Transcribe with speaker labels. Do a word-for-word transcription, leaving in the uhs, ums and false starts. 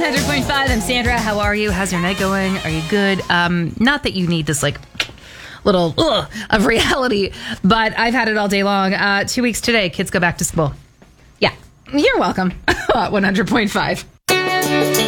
Speaker 1: hundred point five. I'm Sandra. How are you? How's your night going? Are you good? Um, not that you need this like little ugh, of reality, but I've had it all day long. Uh, two weeks today, kids go back to school. Yeah, you're welcome. one hundred point five.